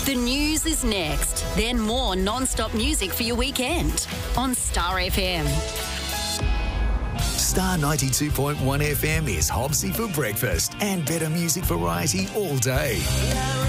The news is next. Then more non-stop music for your weekend on Star FM. Star 92.1 FM is Hobbsy for breakfast and better music variety all day.